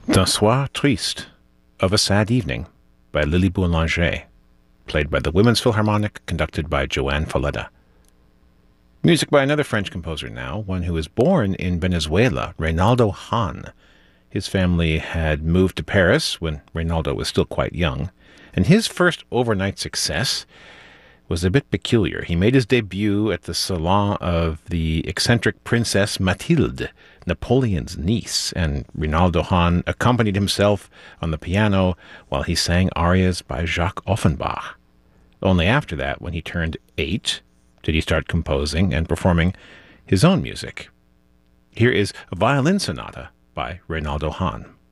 D'un soir triste, of a sad evening, by Lily Boulanger, played by the Women's Philharmonic, conducted by Joan Falletta. Music by another French composer now, one who was born in Venezuela, Reynaldo Hahn. His family had moved to Paris when Reynaldo was still quite young, and his first overnight success was a bit peculiar. He made his debut at the salon of the eccentric Princess Mathilde, Napoleon's niece, and Reynaldo Hahn accompanied himself on the piano while he sang arias by Jacques Offenbach. Only after that, when he turned 8, did he start composing and performing his own music. Here is a violin sonata by Reynaldo Hahn.